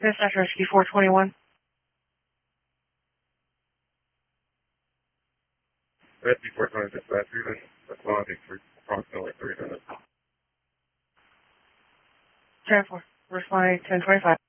Dispatch Rescue 421. Rescue 420 dispatch, we've been responding for approximately 3 minutes. 10-4. Responding 1025.